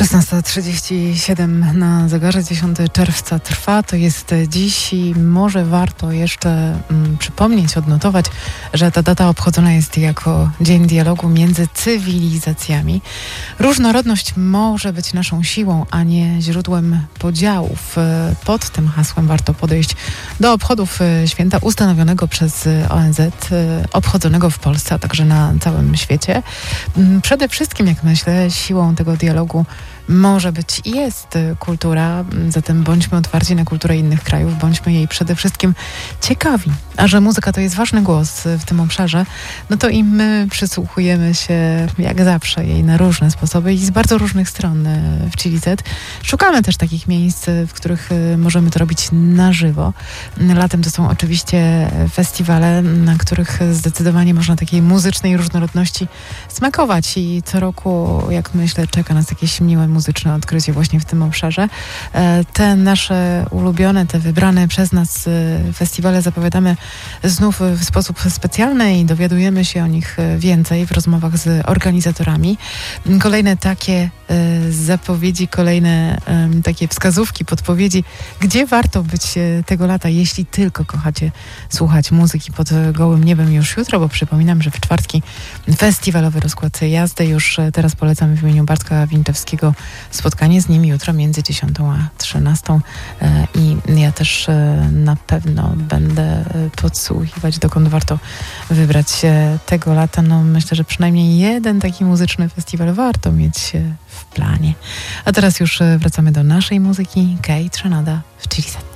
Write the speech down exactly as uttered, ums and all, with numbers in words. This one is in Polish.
szesnasta trzydzieści siedem na zegarze, dziesiątego czerwca trwa, to jest dziś i może warto jeszcze mm, przypomnieć, odnotować, że ta data obchodzona jest jako Dzień Dialogu między Cywilizacjami. Różnorodność może być naszą siłą, a nie źródłem podziałów. Pod tym hasłem warto podejść do obchodów święta ustanowionego przez O N Z, obchodzonego w Polsce, a także na całym świecie. Przede wszystkim, jak myślę, siłą tego dialogu może być i jest kultura, zatem bądźmy otwarci na kulturę innych krajów, bądźmy jej przede wszystkim ciekawi. A że muzyka to jest ważny głos w tym obszarze, no to i my przysłuchujemy się jak zawsze jej na różne sposoby i z bardzo różnych stron w Chili Z. Szukamy też takich miejsc, w których możemy to robić na żywo. Latem to są oczywiście festiwale, na których zdecydowanie można takiej muzycznej różnorodności smakować i co roku, jak myślę, czeka nas jakieś miłe muzyczne odkrycie właśnie w tym obszarze. Te nasze ulubione, te wybrane przez nas festiwale zapowiadamy znów w sposób specjalny i dowiadujemy się o nich więcej w rozmowach z organizatorami. Kolejne takie zapowiedzi, kolejne takie wskazówki, podpowiedzi, gdzie warto być tego lata, jeśli tylko kochacie słuchać muzyki pod gołym niebem już jutro, bo przypominam, że w czwartki festiwalowy rozkład jazdy. Już teraz polecamy w imieniu Bartka Winczewskiego spotkanie z nim jutro między dziesiątą a trzynastą i ja też na pewno będę podsłuchiwać, dokąd warto wybrać się tego lata. No myślę, że przynajmniej jeden taki muzyczny festiwal warto mieć w planie. A teraz już wracamy do naszej muzyki. Kate Renata w Chili Z.